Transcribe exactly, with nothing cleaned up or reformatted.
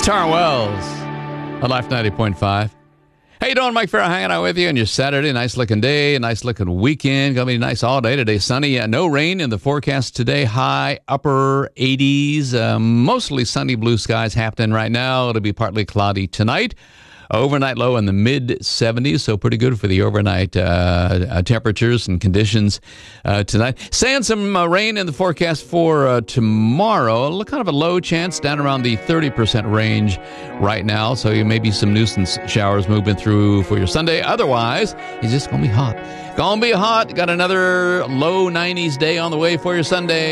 Charm Wells on Life ninety point five. How you doing? Mike Farrell hanging out with you on your Saturday. Nice looking day, nice looking weekend. Gonna be nice all day today. Sunny, uh, no rain in the forecast today. High upper eighties. Uh, mostly sunny blue skies happening right now. It'll be partly cloudy tonight. Overnight low in the mid seventies, so pretty good for the overnight uh, uh, temperatures and conditions uh, tonight. Saying some uh, rain in the forecast for uh, tomorrow. Look, kind of a low chance down around the thirty percent range right now, so you may be some nuisance showers moving through for your Sunday. Otherwise, it's just going to be hot. Going to be hot. Got another low nineties day on the way for your Sunday.